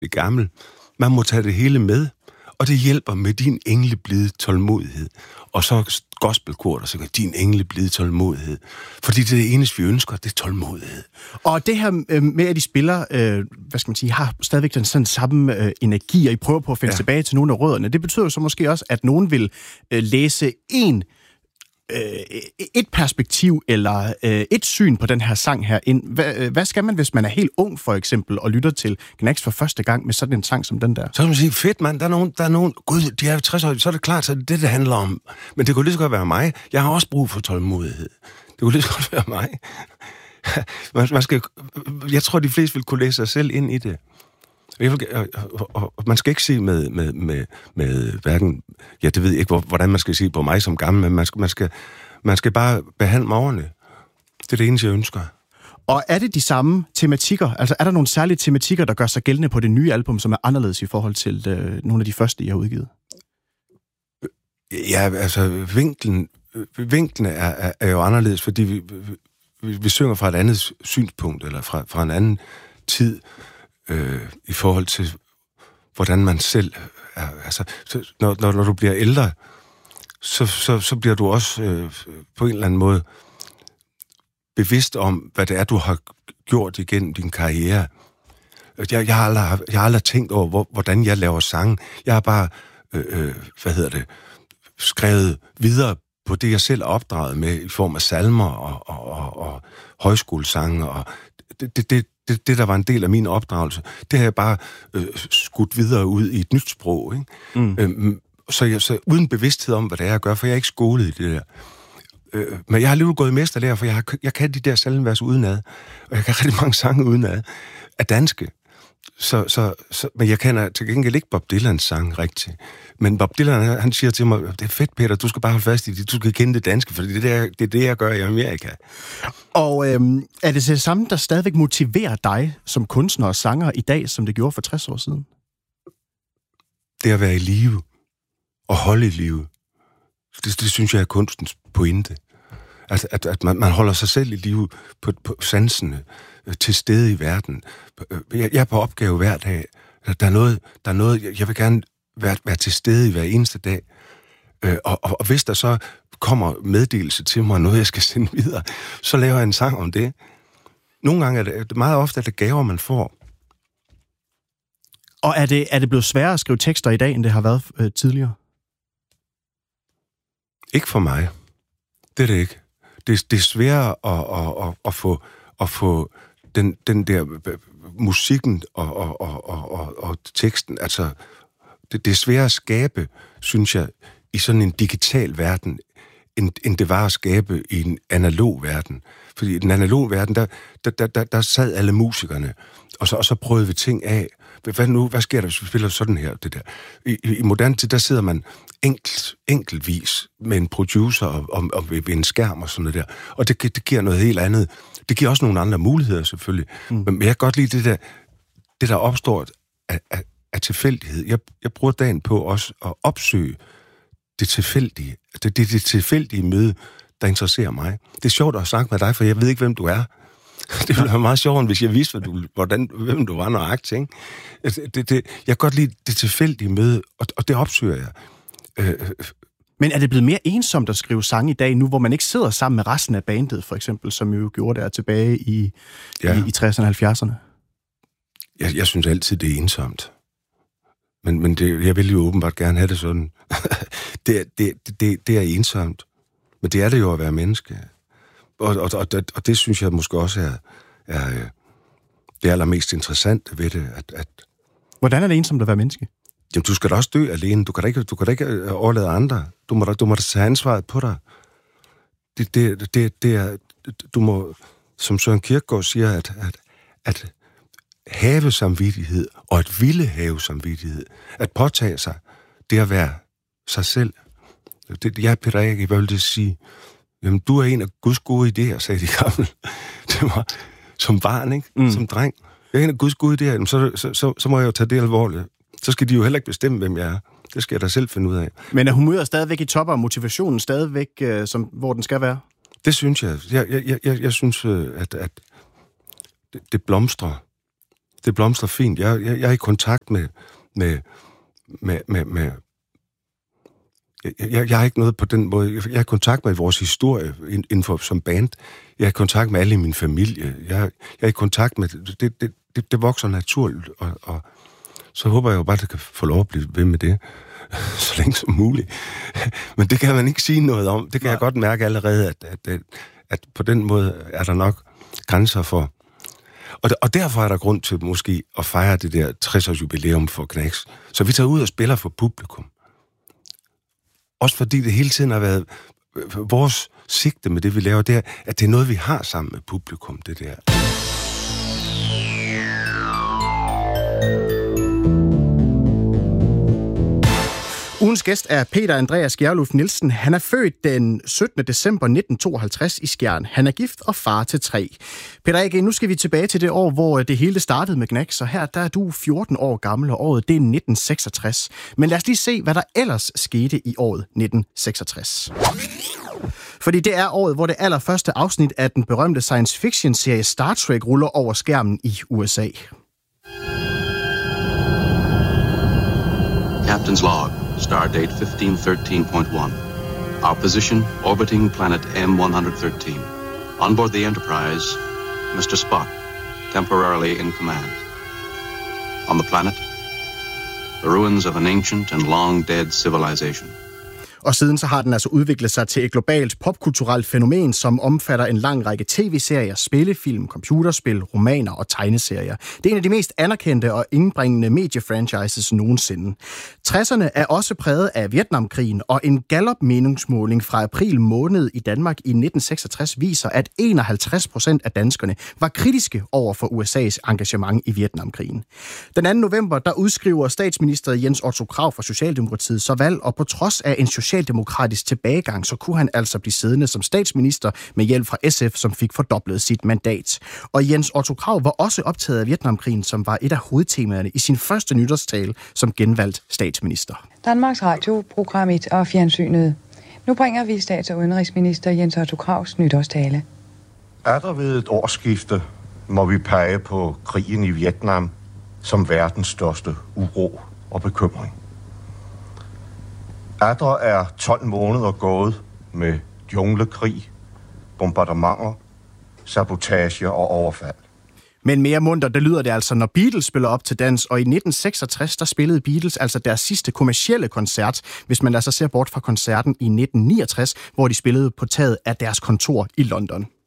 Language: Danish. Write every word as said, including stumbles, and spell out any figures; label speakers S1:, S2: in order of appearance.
S1: det gamle. Man må tage det hele med, og det hjælper med din engleblide tålmodighed. Og så gospelkor, der synger, din engleblide tålmodighed. Fordi det er det eneste, vi ønsker, det er tålmodighed.
S2: Og det her øh, med, at de spiller, øh, hvad skal man sige, har stadigvæk den sådan samme øh, energi, og I prøver på at finde ja. tilbage til nogle af rødderne. Det betyder jo så måske også, at nogen vil øh, læse en et perspektiv eller øh, et syn på den her sang her ind. Hvad, hvad skal man, hvis man er helt ung, for eksempel, og lytter til Gnags for første gang med sådan en sang som den der?
S1: Så kan man sige, fedt mand, der er nogen, der er nogen, gud, de er tres år, så er det klart, så er det det, det handler om. Men det kunne lige så godt være mig. Jeg har også brug for tålmodighed. Det kunne lige så godt være mig. man, man skal, jeg tror, de fleste vil kunne læse sig selv ind i det. Jeg vil, og, og, og man skal ikke se med, med, med, med hverken, ja, det ved jeg ikke, hvordan man skal se på mig som gammel, men man skal, man skal, man skal bare behandle mig ordentligt. Det er det eneste, jeg ønsker.
S2: Og er det de samme tematikker? Altså er der nogle særlige tematikker, der gør sig gældende på det nye album, som er anderledes i forhold til øh, nogle af de første, I har udgivet?
S1: Ja, altså vinklen, vinklen er, er, er jo anderledes, fordi vi, vi, vi synger fra et andet synspunkt, eller fra, fra en anden tid, Øh, i forhold til, hvordan man selv er. Altså, så, når, når, når du bliver ældre, så, så, så bliver du også øh, på en eller anden måde bevidst om, hvad det er, du har gjort igennem din karriere. Jeg, jeg, har, aldrig, jeg har aldrig tænkt over, hvor, hvordan jeg laver sange. Jeg har bare, øh, øh, hvad hedder det, skrevet videre på det, jeg selv er opdraget med, i form af salmer og, og, og, og højskolesange. Og det, det, det Det, det, der var en del af min opdragelse, det har jeg bare øh, skudt videre ud i et nyt sprog. Ikke? Mm. Øhm, så, jeg, så uden bevidsthed om, hvad det er, jeg gør, for jeg er ikke skolet i det der. Øh, men jeg har alligevel gået i mesterlærer, for jeg, har, jeg kan de der salmevers udenad, og jeg kan rigtig mange sange udenad af danske. Så, så, så, men jeg kender til gengæld ikke Bob Dylans sang rigtigt. Men Bob Dylan, han siger til mig, det er fedt, Peter, du skal bare holde fast i det, du skal kende det danske, for det er det, det, er det jeg gør i Amerika.
S2: Og øhm, er det det samme, der stadigvæk motiverer dig som kunstner og sanger i dag, som det gjorde for tres år siden?
S1: Det at være i live, og holde i live, det, det synes jeg er kunstens pointe. At, at, at man, man holder sig selv i live på, på sansene, til stede i verden. Jeg, jeg er på opgave hver dag. Der er noget, der er noget jeg vil gerne være, være til stede i hver eneste dag. Og, og, og hvis der så kommer meddelelse til mig, noget jeg skal sende videre, så laver jeg en sang om det. Nogle gange er det, meget ofte er det gaver, man får.
S2: Og er det, er det blevet sværere at skrive tekster i dag, end det har været øh, tidligere?
S1: Ikke for mig. Det er det ikke. Det, det er sværere at, at, at, at, få, at få den, den der musikken og, og, og, og, og teksten, altså det, det er sværere at skabe, synes jeg, i sådan en digital verden, end, end det var at skabe i en analog verden. Fordi i den analog verden, der, der, der, der, der sad alle musikerne, og så, og så prøvede vi ting af. Hvad nu? Hvad sker der, hvis vi spiller sådan her? Det der? I, i, i moderne tid, der sidder man enkelt, enkeltvis med en producer og, og, og ved en skærm og sådan noget der. Og det, det giver noget helt andet. Det giver også nogle andre muligheder, selvfølgelig. Mm. Men jeg kan godt lide det der, det der opstår af, af, af tilfældighed. Jeg, jeg bruger dagen på også at opsøge det tilfældige. Det, det, det tilfældige møde, der interesserer mig. Det er sjovt at snakke med dig, for jeg ved ikke, hvem du er. Det ville være meget sjovt, hvis jeg vidste, du, hvordan, hvem du var nøjagtigt, ikke? Det, det, jeg kan godt lide det tilfældige møde, og, og det opsøger jeg. Øh,
S2: Men er det blevet mere ensomt at skrive sange i dag, nu hvor man ikke sidder sammen med resten af bandet, for eksempel, som jo gjorde der tilbage i, ja. i, i tresserne og halvfjerdserne?
S1: Jeg, jeg synes altid, det er ensomt. Men, men det, jeg vil jo åbenbart gerne have det sådan. det, det, det, det er ensomt. Men det er det jo at være menneske. Og, og, og, og det synes jeg måske også er, er det allermest interessante ved det. At, at
S2: Hvordan er det ensomt at være menneske?
S1: Jamen, du skal da også dø alene. Du kan da ikke, du kan da ikke overlade andre. Du må da, du må da tage ansvaret på dig. Det, det, det, det er, du må, som Søren Kierkegaard siger, at, at, at have samvittighed, og at ville have samvittighed, at påtage sig, det at være sig selv. Det, jeg, Peter Erik, hvad vil det sige? Jamen, du er en af Guds gode idéer, sagde de gamle. Det var som barn, ikke? Mm. Som dreng. Jeg er en af Guds gode idéer, jamen, så, så, så, så må jeg jo tage det alvorligt. Så skal de jo heller ikke bestemme, hvem jeg er. Det skal jeg da selv finde ud af.
S2: Men er humøret stadigvæk i top, og motivationen stadigvæk, øh, som, hvor den skal være?
S1: Det synes jeg. Jeg, jeg, jeg, jeg synes, at, at det, det blomstrer. det blomstrer fint. Jeg, jeg, jeg er i kontakt med... med, med, med, med jeg, jeg har ikke noget på den måde. Jeg, jeg er i kontakt med vores historie inden for som band. Jeg er i kontakt med alle i min familie. Jeg, jeg er i kontakt med... Det, det, det, det vokser naturligt, og, og så håber jeg jo bare, at det kan få lov at blive ved med det, så længe som muligt. Men det kan man ikke sige noget om. Det kan Nej. jeg godt mærke allerede, at, at, at, at på den måde er der nok grænser for... Og, og derfor er der grund til måske at fejre det der tres-års jubilæum for Knacks. Så vi tager ud og spiller for publikum. Også fordi det hele tiden har været vores sigte med det, vi laver, det er, at det er noget, vi har sammen med publikum, det der.
S2: Ugens gæst er Peter Andreas Gjerluf Nielsen. Han er født den syttende december nitten tooghalvtreds i Skjern. Han er gift og far til tre. Peter A G, nu skal vi tilbage til det år, hvor det hele startede med Knacks, og her der er du fjorten år gammel, og året det er nitten seksogtres. Men lad os lige se, hvad der ellers skete i året nitten seksogtres. Fordi det er året, hvor det allerførste afsnit af den berømte science fiction-serie Star Trek ruller over skærmen i U S A.
S3: Captain's log. Stardate fifteen thirteen point one. Our position, orbiting planet M one thirteen. On board the Enterprise, Mister Spock, temporarily in command. On the planet, the ruins of an ancient and long-dead civilization.
S2: Og siden så har den altså udviklet sig til et globalt popkulturelt fænomen, som omfatter en lang række tv-serier, spillefilm, computerspil, romaner og tegneserier. Det er en af de mest anerkendte og indbringende mediefranchises nogensinde. tresserne er også præget af Vietnamkrigen, og en Gallup-meningsmåling fra april måned i Danmark i nitten seksogtres viser, at enoghalvtreds procent af danskerne var kritiske over for U S A's engagement i Vietnamkrigen. Den anden november, der udskriver statsminister Jens Otto Krag fra Socialdemokratiet så valg, og på trods af en socialdemokratisk tilbagegang, så kunne han altså blive siddende som statsminister med hjælp fra S F, som fik fordoblet sit mandat. Og Jens Otto Krag var også optaget af Vietnamkrigen, som var et af hovedtemaerne i sin første nytårstale som genvalgt statsminister.
S4: Danmarks Radio, Program et og Fjernsynet. Nu bringer vi stats- og udenrigsminister Jens Otto Krags nytårstale.
S5: Er der ved et årsskifte, må vi pege på krigen i Vietnam som verdens største uro og bekymring. Atter er tolv måneder gået med junglekrig, bombardementer, sabotage og overfald.
S2: Men mere munter, det lyder det altså, når Beatles spiller op til dans, og i nitten seksogtres, der spillede Beatles altså deres sidste kommercielle koncert, hvis man altså ser bort fra koncerten i nitten niogtres, hvor de spillede på taget af deres kontor i London.